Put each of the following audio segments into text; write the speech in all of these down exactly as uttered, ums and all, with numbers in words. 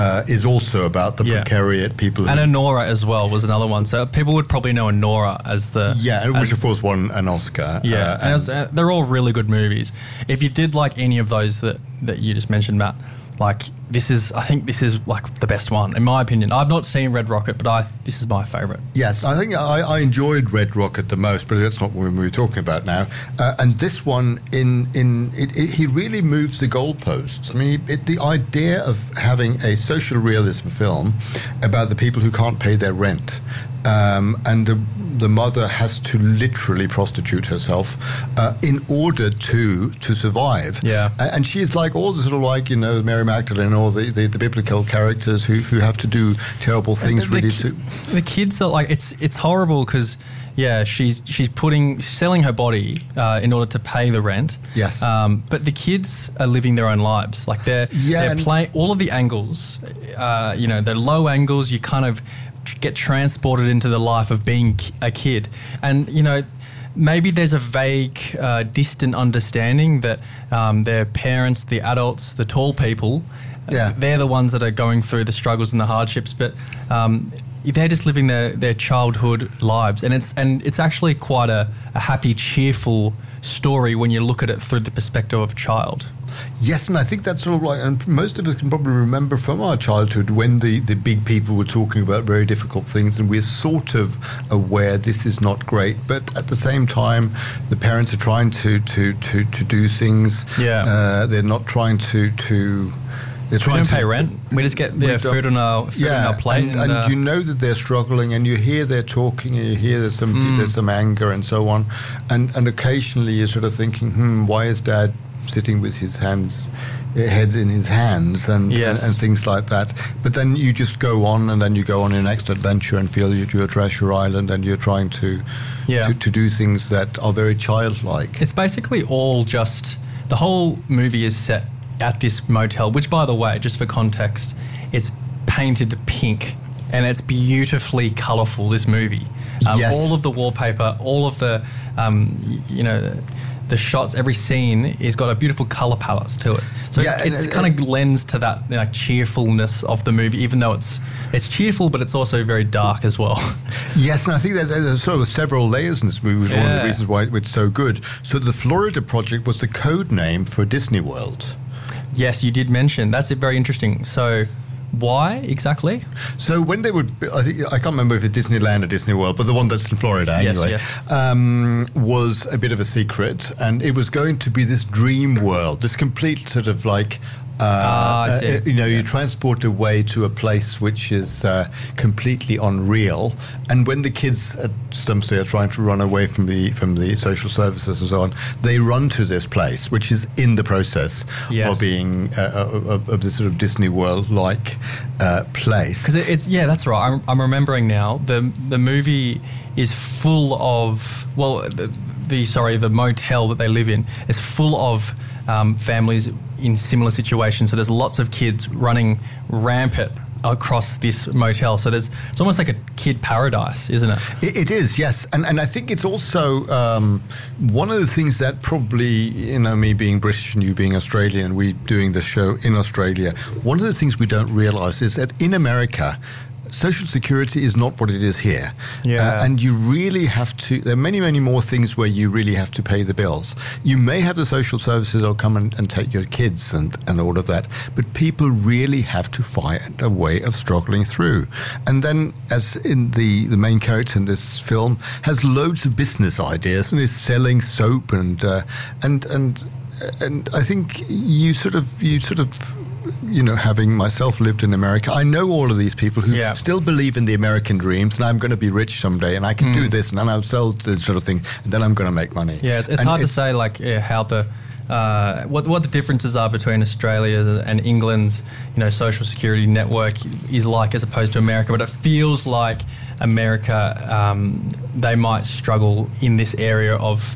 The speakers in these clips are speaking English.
uh, is also about the yeah. precariat people. And Anora as well was another one. So people would probably know Anora as the... Yeah, as, which of course won an Oscar. Yeah, uh, and, and was, uh, they're all really good movies. If you did like any of those that, that you just mentioned, Matt, like this is, I think this is like the best one, in my opinion. I've not seen Red Rocket, but I this is my favourite. Yes, I think I, I enjoyed Red Rocket the most, but that's not what we were talking about now. Uh, and this one, in in it, it, he really moves the goalposts. I mean, it, the idea of having a social realism film about the people who can't pay their rent, um, and the, the mother has to literally prostitute herself uh, in order to to survive. Yeah, and, and she's like all the sort of like you know Mary Magdalene, all the, the, the biblical characters who, who have to do terrible things. The, really, the, to the kids are like it's it's horrible because yeah she's she's putting selling her body uh, in order to pay the rent. Yes, um, but the kids are living their own lives. Like they're yeah, they're playing all of the angles. Uh, you know, the low angles. You kind of get transported into the life of being a kid, and you know. Maybe there's a vague, uh, distant understanding that um, their parents, the adults, the tall people, yeah. they're the ones that are going through the struggles and the hardships, but um, they're just living their, their childhood lives. And it's and it's actually quite a, a happy, cheerful story when you look at it through the perspective of a child. Yes, and I think that's sort of like, and most of us can probably remember from our childhood when the, the big people were talking about very difficult things, and we're sort of aware this is not great, but at the same time, the parents are trying to to, to, to do things. Yeah, uh, they're not trying to to. They're we trying don't to, pay rent. We just get their food on our food yeah, on our plate, and, and, and uh, you know that they're struggling, and you hear they're talking, and you hear there's some mm. there's some anger and so on, and and occasionally you're sort of thinking, hmm, why is Dad sitting with his hands, head in his hands, and, yes. and and things like that. But then you just go on, and then you go on your next adventure and feel you're at Treasure Island, and you're trying to, yeah. to to do things that are very childlike. It's basically all just the whole movie is set at this motel, which, by the way, just for context, it's painted pink and it's beautifully colourful. This movie, um, yes. all of the wallpaper, all of the, um, you know. The shots, every scene has got a beautiful colour palette to it. So yeah, it's, it's kind of lends to that you know, cheerfulness of the movie, even though it's it's cheerful, but it's also very dark as well. Yes, and I think there's, there's sort of several layers in this movie, which is yeah. one of the reasons why it's so good. So the Florida Project was the code name for Disney World. Yes, you did mention. That's very interesting. So why exactly? So when they would, I think I can't remember if it's Disneyland or Disney World, but the one that's in Florida anyway, yes, yes. Um, was a bit of a secret, and it was going to be this dream world, this complete sort of like. Uh, ah, I see. uh, you know, yeah. you transport away to a place which is uh, completely unreal, and when the kids at some stage are trying to run away from the from the social services and so on, they run to this place, which is in the process yes. of being uh, of, of this sort of Disney World-like uh, place. Because it, it's yeah, that's right. I'm, I'm remembering now. the The movie is full of well, the, the sorry, the motel that they live in is full of um, families in similar situations. So there's lots of kids running rampant across this motel. So there's it's almost like a kid paradise, isn't it? It, it is, yes. And and I think it's also um, one of the things that probably, you know, me being British and you being Australian, and we doing this show in Australia, one of the things we don't realise is that in America, Social Security is not what it is here. Yeah. Uh, and you really have to, there are many, many more things where you really have to pay the bills. You may have the social services that'll come and, and take your kids and, and all of that, but people really have to find a way of struggling through. And then, as in the, the main character in this film, has loads of business ideas and is selling soap and, uh, and, and, and I think you sort of, you sort of, you know, having myself lived in America, I know all of these people who yeah. still believe in the American dreams, and I'm going to be rich someday, and I can mm. do this, and then I'll sell this sort of thing, and then I'm going to make money. Yeah, it's, it's and hard it, to say like yeah, how the uh, what what the differences are between Australia and England's you know social security network is like as opposed to America, but it feels like America um, they might struggle in this area of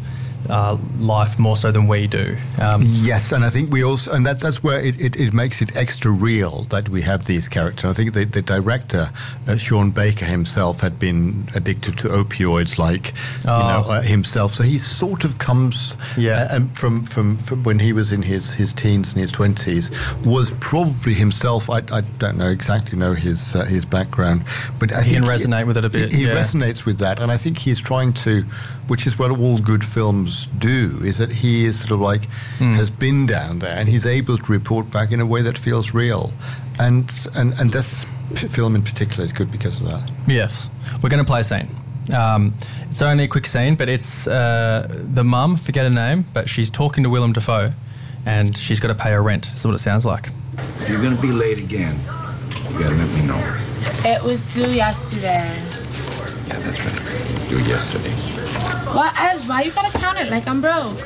uh, life more so than we do. Um, yes, and I think we also, and that, that's where it, it, it makes it extra real that we have these characters. I think the, the director, uh, Sean Baker himself, had been addicted to opioids like Oh. you know, uh, himself. So he sort of comes Yeah. uh, um, from, from, from when he was in his, his teens and his twenties, was probably himself, I, I don't know exactly know his uh, his background, but I He think can resonate with it a bit, He, he yeah. resonates with that, and I think he's trying to, which is what all good films do, is that he is sort of like, Mm. has been down there, and he's able to report back in a way that feels real. And and, and this p- film in particular is good because of that. Yes, we're going to play a scene. Um, it's only a quick scene, but it's uh, the mum, forget her name, but she's talking to Willem Dafoe, and she's got to pay her rent. That's what it sounds like. If you're gonna be late again, you gotta let me know. It was due yesterday. Yeah, that's right. It was due yesterday. What else? Why you gotta count it like I'm broke?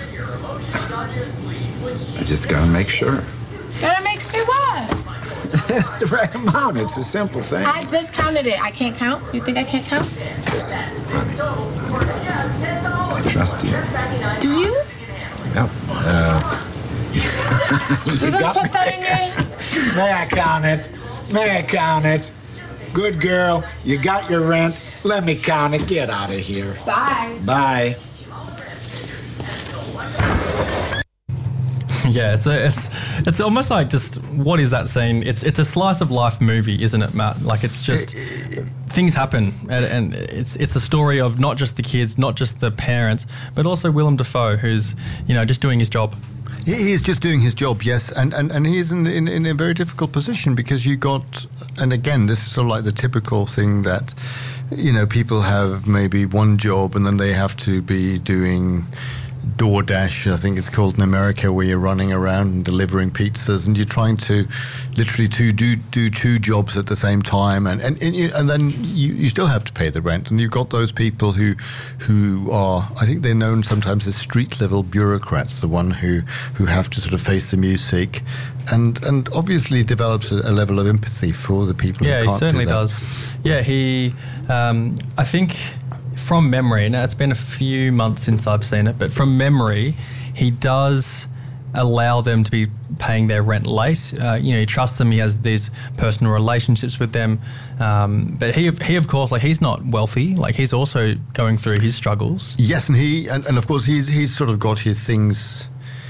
I just gotta make sure. Gotta make sure what? That's the right amount. It's a simple thing. I just counted it. I can't count? You think I can't count? Listen, honey, I trust you. Do you? Yep. Uh, You gonna put that in your... May I count it? May I count it? Good girl. You got your rent. Let me count it. Get out of here. Bye. Bye. Yeah, it's a, it's it's almost like just what is that scene? It's it's a slice of life movie, isn't it, Matt? Like it's just things happen, and, and it's it's a story of not just the kids, not just the parents, but also Willem Dafoe, who's you know just doing his job. He he is just doing his job, yes, and, and, and he's in, in, in a very difficult position because you got, and again, this is sort of like the typical thing that, you know, people have maybe one job and then they have to be doing DoorDash, I think it's called in America, where you're running around and delivering pizzas, and you're trying to literally to do do two jobs at the same time, and and and, you, and then you, you still have to pay the rent, and you've got those people who who are, I think they're known sometimes as street level bureaucrats, the one who who have to sort of face the music, and and obviously develops a, a level of empathy for the people Yeah, who he can't certainly do that. does. Yeah, he, um, I think from memory, now it's been a few months since I've seen it, but from memory, he does allow them to be paying their rent late. Uh, you know, he trusts them, he has these personal relationships with them. Um, but he, he, of course, like he's not wealthy, like he's also going through his struggles. Yes, and he and, and of course he's he's sort of got his things.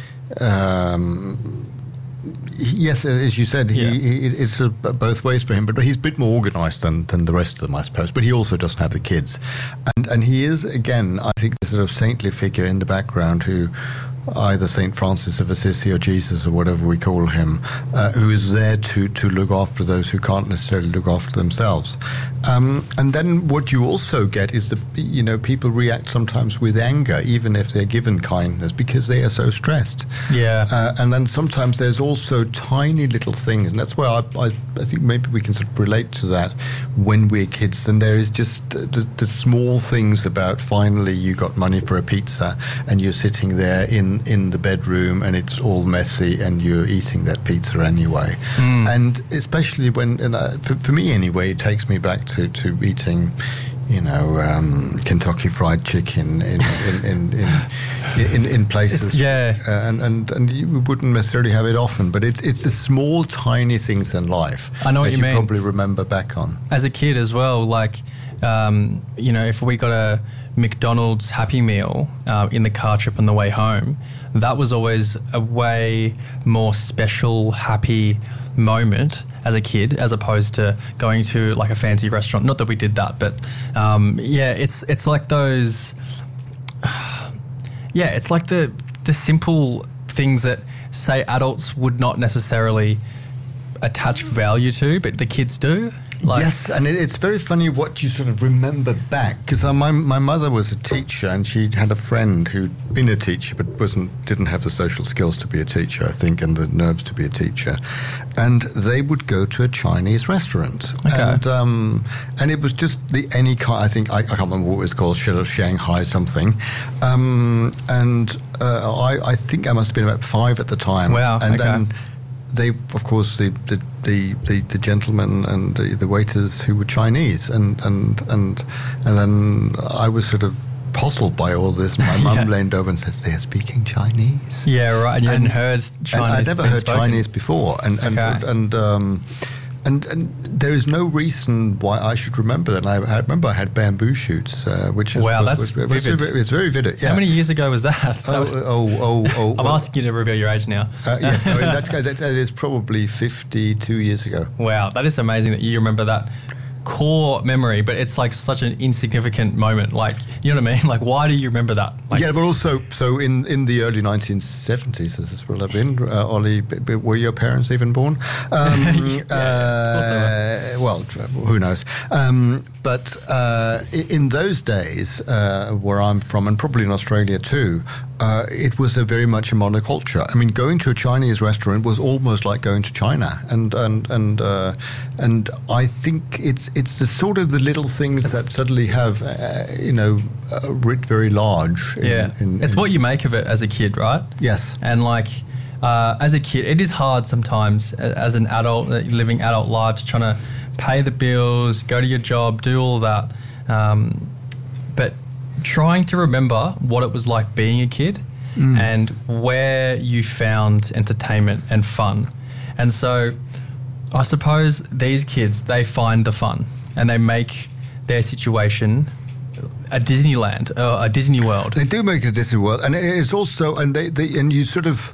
Um, yes, as you said, he, Yeah. he it's sort of both ways for him. But he's a bit more organised than, than the rest of them, I suppose. But he also doesn't have the kids, and and he is again, I think, this sort of saintly figure in the background who. Either Saint Francis of Assisi or Jesus or whatever we call him, uh, who is there to, to look after those who can't necessarily look after themselves. Um, and then what you also get is that, you know, people react sometimes with anger, even if they're given kindness, because they are so stressed. Yeah. Uh, and then sometimes there's also tiny little things, and that's where I, I, I think maybe we can sort of relate to that when we're kids. And there is just uh, the, the small things about finally you got money for a pizza and you're sitting there in in the bedroom and it's all messy and you're eating that pizza anyway. Mm. And especially when, and uh, for, for me anyway, it takes me back to, to eating, you know, um, Kentucky Fried Chicken in in in, in, in, in places. It's, yeah. Uh, and, and and you wouldn't necessarily have it often, but it's it's the small, tiny things in life I know that what you you mean. probably remember back on. As a kid as well, like, um, you know, if we got a McDonald's Happy Meal uh, in the car trip on the way home, that was always a way more special, happy moment as a kid, as opposed to going to like a fancy restaurant. Not that we did that, but um, yeah, it's it's like those. Yeah, it's like the the simple things that, say, adults would not necessarily attach value to, but the kids do. Like, Yes, and it, it's very funny what you sort of remember back, because uh, my my mother was a teacher, and she had a friend who'd been a teacher but wasn't didn't have the social skills to be a teacher, I think, and the nerves to be a teacher, and they would go to a Chinese restaurant, Okay. and um, and it was just the any kind. I think I, I can't remember what it was called, Shanghai something, um, and uh, I I think I must have been about five at the time. Wow, and okay. then. They, of course, the the, the, the, the gentlemen and the, the waiters who were Chinese, and, and and and then I was sort of puzzled by all this. My mum Yeah. leaned over and says, they're speaking Chinese. Yeah, right. And you And- hadn't heard Chinese. And I'd never being heard spoken. Chinese before. And and Okay. and, um, and and there is no reason why I should remember that. I, I remember I had bamboo shoots, uh, which is, Wow, was, that's was, was, vivid. It's very vivid. Yeah. How many years ago was that? Oh, oh, oh, oh. I'm oh. asking you to reveal your age now. Uh, yes, no, in that case, that, that is probably fifty-two years ago. Wow, that is amazing that you remember that core memory, but it's like such an insignificant moment. Like, you know what I mean? Like, why do you remember that? Like, Yeah, but also, so in, in the early nineteen seventies, as this will have been, uh, Ollie, b- b- were your parents even born? Um, Yeah, of course they uh, well, who knows? Um, but uh, i- in those days, uh, where I'm from, and probably in Australia too, uh, it was a very much a monoculture. I mean, going to a Chinese restaurant was almost like going to China, and and and uh, and I think it's it's the sort of the little things that suddenly have, uh, you know, uh, writ very large. In, yeah. in- It's in- what you make of it as a kid, right? Yes. And like, uh, as a kid, it is hard sometimes a- as an adult, uh, living adult lives, trying to pay the bills, go to your job, do all that. Um, but trying to remember what it was like being a kid and where you found entertainment and fun. And so I suppose these kids, they find the fun and they make their situation a Disneyland, uh, a Disney World. They do make a Disney World, and it's also, and they, they and you sort of,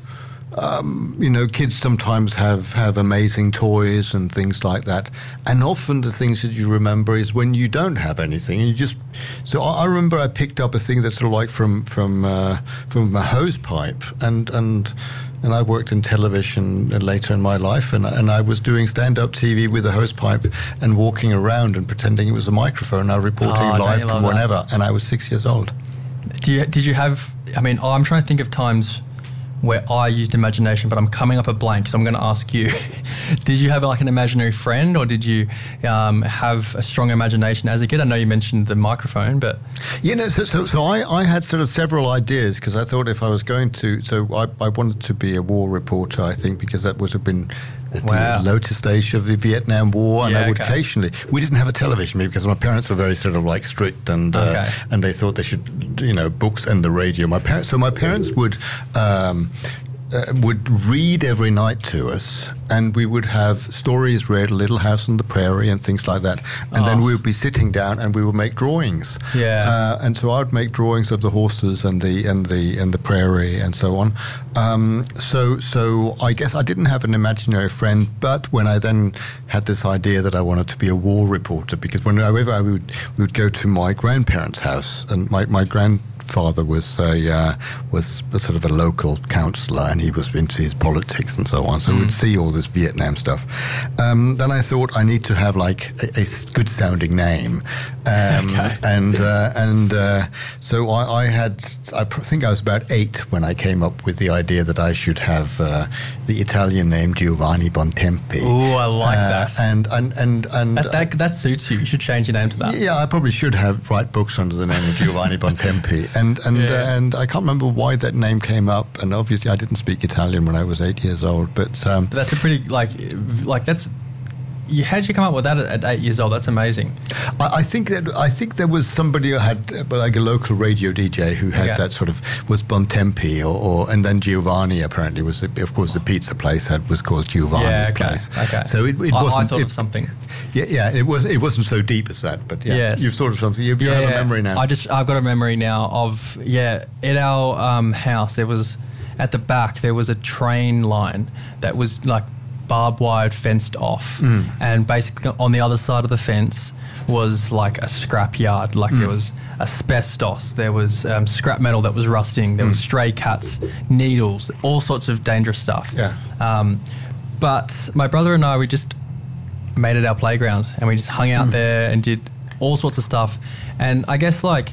um, you know, kids sometimes have, have amazing toys and things like that, and often the things that you remember is when you don't have anything, and you just. So I, I remember I picked up a thing that's sort of like from from uh, from a hose pipe, and and. And I worked in television later in my life, and, and I was doing stand-up T V with a hose pipe and walking around and pretending it was a microphone. I was reporting Oh, don't live you from love that? whenever, and I was six years old. Do you, did you have, I mean, I'm trying to think of times where I used imagination, but I'm coming up a blank, so I'm going to ask you. Did you have like an imaginary friend, or did you um, have a strong imagination as a kid? I know you mentioned the microphone, but... You know, so, so, so I, I had sort of several ideas, because I thought if I was going to, so I, I wanted to be a war reporter, I think, because that would have been at Wow. the later stage of the Vietnam War, and Yeah, I would okay. occasionally, we didn't have a television because my parents were very sort of like strict, and uh, Okay. and they thought they should, you know, books and the radio. My parents, so my parents would. Um, Uh, would read every night to us, and we would have stories read, Little House on the Prairie and things like that, and then Oh. we would be sitting down and we would make drawings. Yeah. Uh, and so I would make drawings of the horses and the and the and the prairie and so on. Um, so so I guess I didn't have an imaginary friend, but when I then had this idea that I wanted to be a war reporter, because whenever I would we would go to my grandparents' house, and my my grand father was a uh, was a sort of a local councillor, and he was into his politics and so on. So we'd see all this Vietnam stuff. Um, then I thought I need to have like a, a good sounding name, um, Okay. and uh, and uh, so I, I had I pr- think I was about eight when I came up with the idea that I should have uh, the Italian name Giovanni Bontempi. Ooh, I like Uh, that. And and and and. That, that, that suits you. You should change your name to that. Yeah, I probably should have write books under the name of Giovanni Bontempi, and and Yeah. uh, and I can't remember why that name came up. And obviously, I didn't speak Italian when I was eight years old. But um, That's a pretty, like, like that's... You, how did you come up with that at, at eight years old? That's amazing. I, I think that I think there was somebody who had uh, like a local radio D J who had Okay. that sort of was Bontempi, or, or and then Giovanni apparently was the, of course the pizza place had was called Giovanni's Yeah, okay, place. okay. So it, it I, wasn't. I thought it, of something. Yeah, yeah. It was. It wasn't so deep as that. But yeah, Yes. you've thought of something. You, you have a memory now. I just I've got a memory now of yeah. At our um, house, there was at the back there was a train line that was like barbed wired, fenced off, Mm. and basically on the other side of the fence was like a scrap yard. Like Mm. there was asbestos, there was um, scrap metal that was rusting, there was Mm. stray cats, needles, all sorts of dangerous stuff. Yeah. Um, but my brother and I, we just made it our playground, and we just hung out there and did all sorts of stuff. And I guess like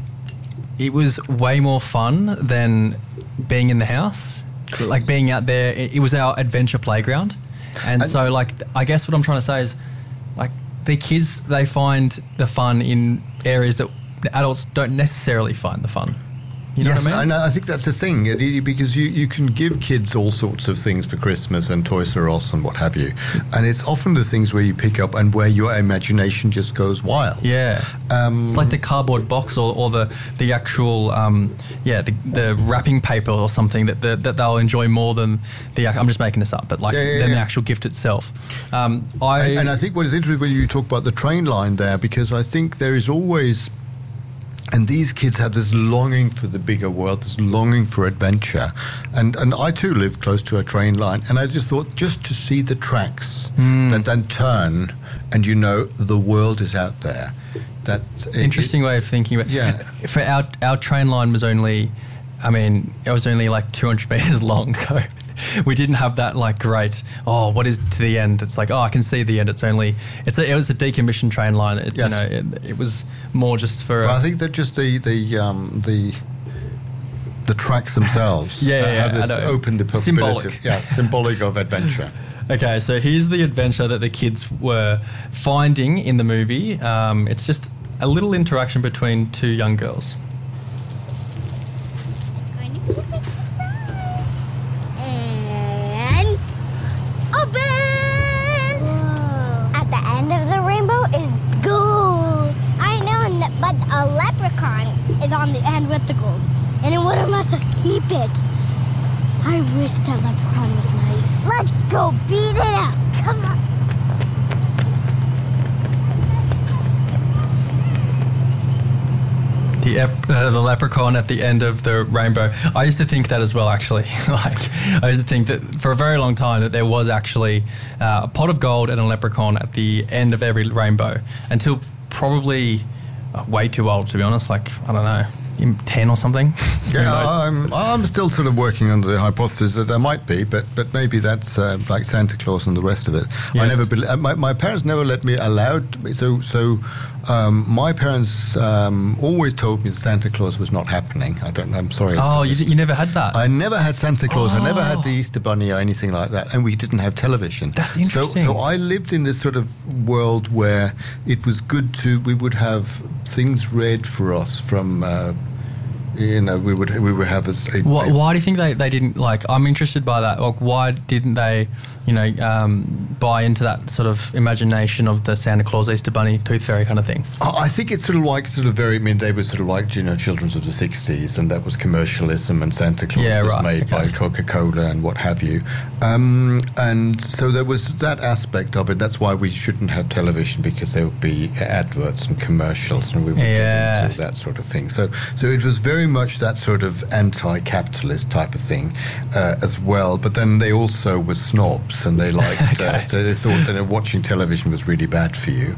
it was way more fun than being in the house. Like being out there, it, it was our adventure playground. And And- so like I guess what I'm trying to say is like the kids, they find the fun in areas that the adults don't necessarily find the fun. You know yes, what I mean? and I think that's the thing, it- it- because you, you can give kids all sorts of things for Christmas and Toys R Us and what have you, and it's often the things where you pick up and where your imagination just goes wild. Yeah. Um, It's like the cardboard box or, or the, the actual, um, yeah, the, the wrapping paper or something that, the, that they'll enjoy more than the, I'm just making this up, but like Yeah, yeah, than the yeah. actual gift itself. Um, I, And, and I think what is interesting when you talk about the train line there, because I think there is always, and these kids have this longing for the bigger world, this longing for adventure. And and I too live close to a train line, and I just thought just to see the tracks Hmm. that then turn, and you know the world is out there. That Interesting way of thinking. But Yeah. For our our train line was only, I mean, it was only like two hundred meters long, so we didn't have that like great. Oh, what is to the end? It's like, oh, I can see the end. It's only it's a, it was a decommissioned train line. It, Yes. You know, it, it was more just for. But uh, I think that just the the um, the the tracks themselves Yeah, uh, yeah, have yeah, I this know. open the possibility. Symbolic. Of, yeah, symbolic of adventure. Okay, so here's the adventure that the kids were finding in the movie. Um, it's just a little interaction between two young girls. It's going to be a big surprise. And open! Whoa. At the end of the rainbow is gold. I know, n- but a leprechaun is on the end with the gold. And it wouldn't let us keep it. I wish that leprechaun was nice. Let's go beat it up. Come on. The ep- uh, the leprechaun at the end of the rainbow. I used to think that as well, actually. like, I used to think that for a very long time that there was actually uh, a pot of gold and a leprechaun at the end of every rainbow, until probably uh, way too old, to be honest. Like, I don't know, in ten or something. Who Yeah, knows? I'm, I'm still sort of working under the hypothesis that there might be, but but maybe that's uh, like Santa Claus and the rest of it. I Yes. never, bel- uh, my, my parents never let me allowed. Me, so so, um, my parents um, always told me that Santa Claus was not happening. I don't. I'm sorry. if Oh, it you, was- d- you never had that? I never had Santa Claus. I never had Oh. the Easter Bunny or anything like that, and we didn't have television. That's interesting. So, so I lived in this sort of world where it was good to. We would have things read for us from. Uh, you know, we would we would have a. a, Why, a why do you think they, they didn't, like, I'm interested by that. Like, why didn't they, you know, um, buy into that sort of imagination of the Santa Claus, Easter Bunny, Tooth Fairy kind of thing? I I think it's sort of like sort of very. I mean, they were sort of like you know, children's of the sixties, and that was commercialism, and Santa Claus Yeah, was right, made okay. by Coca-Cola and what have you. Um, and so there was that aspect of it. That's why we shouldn't have television, because there would be adverts and commercials, and we would Yeah. get into that sort of thing. So, so it was very much that sort of anti-capitalist type of thing uh, as well. But then they also were snobs, and they liked. uh, Okay. they thought that watching television was really bad for you.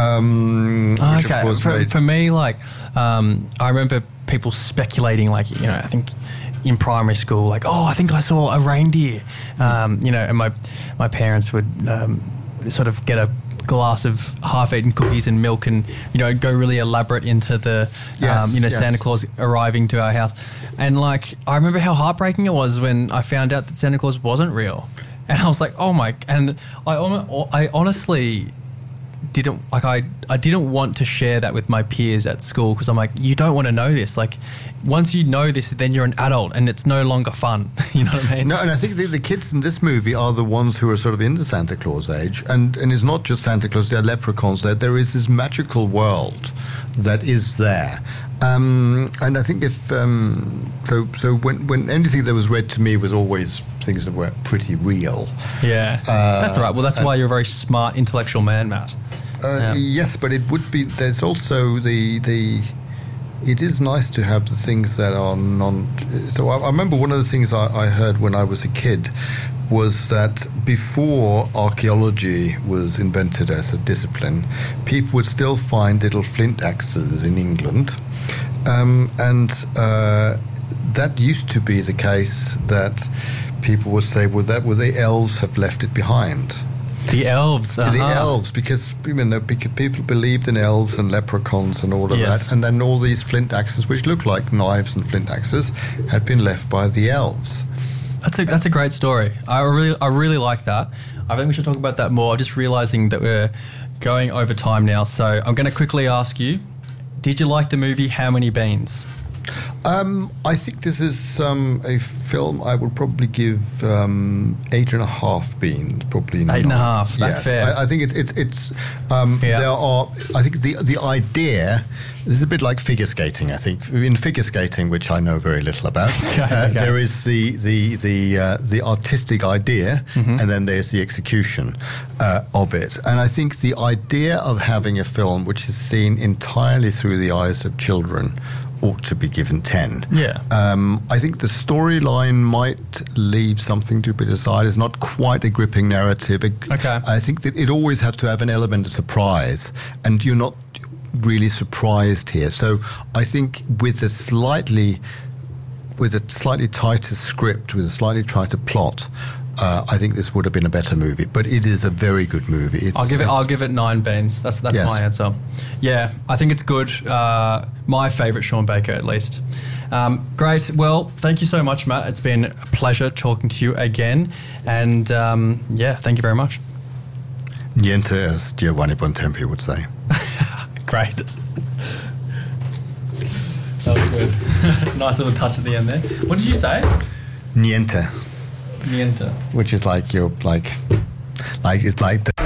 Um, which Okay, of course for, made, for me, like, um, I remember people speculating, like, you know, I think in primary school, like, oh, I think I saw a reindeer, um, you know, and my my parents would um, sort of get a glass of half-eaten cookies and milk, and you know, go really elaborate into the, Yes, um, you know, yes. Santa Claus arriving to our house, and like, I remember how heartbreaking it was when I found out that Santa Claus wasn't real, and I was like, oh my, and I hon- I honestly didn't like I I didn't want to share that with my peers at school, because I'm like, you don't want to know this. Like, once you know this, then you're an adult and it's no longer fun. You know what I mean? No, and I think the, the kids in this movie are the ones who are sort of in the Santa Claus age, and and it's not just Santa Claus; there are leprechauns there. There is this magical world that is there, um, and I think if um, so, so when when anything that was read to me was always things that were pretty real. Yeah, Uh, that's all right. Well, that's and- why you're a very smart, intellectual man, Matt. Uh, Yeah. Yes, but it would be. There's also the the. It is nice to have the things that are non. So I, I remember one of the things I, I heard when I was a kid was that before archaeology was invented as a discipline, people would still find little flint axes in England, um, and uh, that used to be the case that people would say, "Well, that well, the elves have left it behind." The elves. Uh-huh. The elves, because you know, because people believed in elves and leprechauns and all of Yes. that, and then all these flint axes, which look like knives and flint axes, had been left by the elves. That's a that's a great story. I really I really like that. I think we should talk about that more. I'm just realizing that we're going over time now, so I'm going to quickly ask you: did you like the movie How Many Beans? Um, I think this is um, a film I would probably give um, eight and a half beans, probably Eight and a half, that's yes. fair. I, I think it's it's it's um, Yeah. there are. I think the the idea. This is a bit like figure skating. I think in figure skating, which I know very little about, Okay, uh, okay. there is the the the uh, the artistic idea, Mm-hmm. and then there's the execution uh, of it. And I think the idea of having a film which is seen entirely through the eyes of children ought to be given ten. Yeah. Um, I think the storyline might leave something to be decided. It's not quite a gripping narrative. It- Okay. I think that it always has to have an element of surprise, and you're not really surprised here. So I think with a slightly, with a slightly tighter script, with a slightly tighter plot, uh, I think this would have been a better movie. But it is a very good movie. It's, I'll give it. I'll give it nine beans. That's that's Yes. my answer. Yeah, I think it's good. Uh, my favourite Sean Baker, at least. Um, great. Well, thank you so much, Matt. It's been a pleasure talking to you again. And um, yeah, thank you very much. Niente, as Giovanni Bontempi would say. Great. That was good. Nice little touch at the end there. What did you say? Niente, Niente. which is like you're like, like it's like the